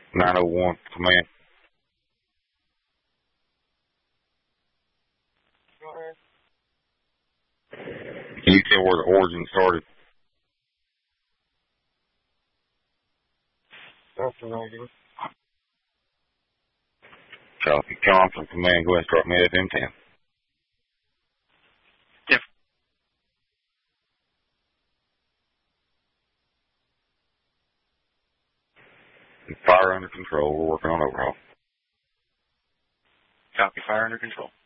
901 command. Can you tell where the origin started? Copy. Con from command. Go ahead and start me FM 10. Yep. Fire under control. We're working on overhaul. Copy. Fire under control.